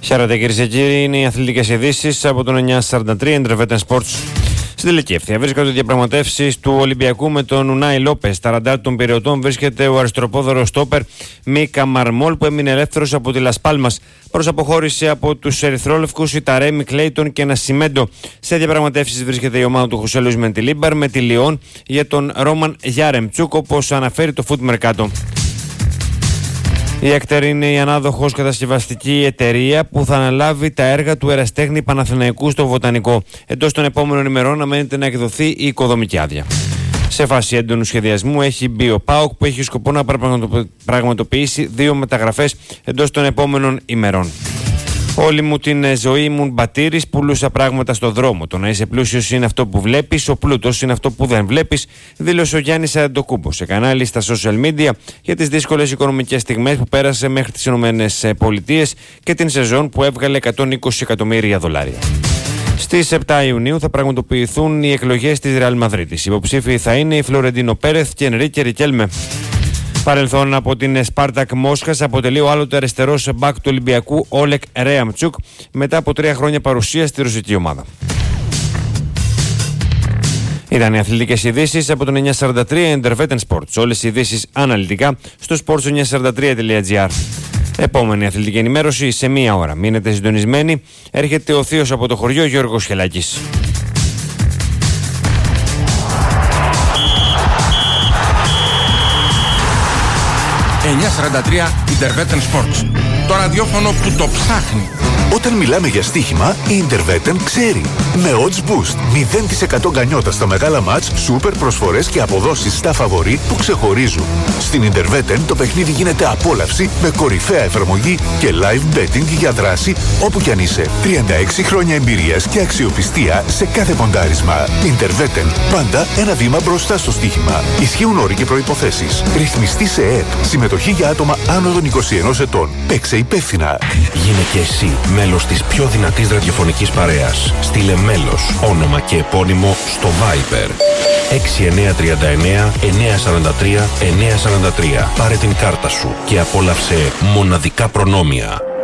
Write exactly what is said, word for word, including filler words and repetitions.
Χαίρετε κυρίες και κύριοι, είναι οι αθλητικές ειδήσεις από τον εννιακόσια σαράντα τρία Intervetten Sports. Στην τελική ευθεία βρίσκονται διαπραγματεύσεις του Ολυμπιακού με τον Ουνάι Λόπες. Στα ραντάρ των Πειραιωτών βρίσκεται ο αριστεροπόδωρο στόπερ Μίκα Μαρμόλ, που έμεινε ελεύθερος από τη Λας Πάλμας. Προς αποχώρηση από τους Ερυθρόλευκους η Ταρέμι Κλέιτον και ένα Σιμέντο. Σε διαπραγματεύσεις βρίσκεται η ομάδα του Χωσέ Λουίς Μεντιλίμπαρ με τη Λιόν για τον Ρόμαν Γιάρεμτσουκ, όπως αναφέρει το Foot Mercato. Η Έκτερ είναι η ανάδοχος κατασκευαστική εταιρεία που θα αναλάβει τα έργα του ερασιτέχνη Παναθηναϊκού στο Βοτανικό. Εντός των επόμενων ημερών αναμένεται να εκδοθεί η οικοδομική άδεια. Σε φάση έντονου σχεδιασμού έχει μπει ο ΠΑΟΚ, που έχει σκοπό να πραγματοποιήσει δύο μεταγραφές εντός των επόμενων ημερών. Όλη μου την ζωή ήμουν μπατήρης, πουλούσα πράγματα στο δρόμο. Το να είσαι πλούσιος είναι αυτό που βλέπεις, ο πλούτος είναι αυτό που δεν βλέπεις, δήλωσε ο Γιάννης Αντοκούμπος σε κανάλι στα social media για τις δύσκολες οικονομικές στιγμές που πέρασε μέχρι τις ΗΠΑ και την σεζόν που έβγαλε εκατόν είκοσι εκατομμύρια δολάρια. Στις επτά Ιουνίου θα πραγματοποιηθούν οι εκλογές της Ρεάλ Μαδρίτης. Οι υποψήφοι θα είναι οι Φλωρεντίνο Πέρεθ και Ενρίκε Ρικέλμε. Παρελθόν από την Σπάρτακ Μόσχας αποτελεί ο άλλοτε αριστερός μπακ του Ολυμπιακού Όλεκ Ρέαμτσουκ μετά από τρία χρόνια παρουσία στη ρωσική ομάδα. Ήταν οι αθλητικές ειδήσεις από τον εννιακόσια σαράντα τρία Intervetten Sports. Όλες οι ειδήσεις αναλυτικά στο sports εννιακόσια σαράντα τρία τελεία τζι άρ. Επόμενη αθλητική ενημέρωση σε μία ώρα. Μείνετε συντονισμένοι. Έρχεται ο θείος από το χωριό Γιώργος Χελάκης. εννιακόσια σαράντα τρία Intervetten Sports. Το ραδιόφωνο που το ψάχνει. Όταν μιλάμε για στοίχημα, η Intervetten ξέρει. Με Odds Boost, μηδέν τοις εκατό γκανιότα στα μεγάλα μάτς, σούπερ προσφορές και αποδόσεις στα φαβορί που ξεχωρίζουν. Στην Intervetten το παιχνίδι γίνεται απόλαυση με κορυφαία εφαρμογή και live betting για δράση όπου κι αν είσαι. τριάντα έξι χρόνια εμπειρίας και αξιοπιστία σε κάθε ποντάρισμα. Intervetten, πάντα ένα βήμα μπροστά στο στοίχημα. Ισχύουν όροι και προϋποθέσεις. Ρυθμιστή σε ΕΕΠ. Συμμετοχή για άτομα άνω των είκοσι ενός ετών. Παίξε υπεύθυνα. Γίνε και εσύ μέλος της πιο δυνατής ραδιοφωνικής παρέας. Στείλε μέλος, όνομα και επώνυμο στο Viber έξι εννιά τρία εννιά εννιά σαράντα τρία εννιά σαράντα τρία. Πάρε την κάρτα σου και απόλαυσε μοναδικά προνόμια.